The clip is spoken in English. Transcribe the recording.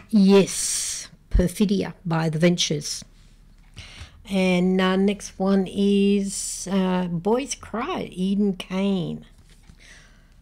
Yes, Perfidia by The Ventures. And next one is Boys Cry, Eden Kane.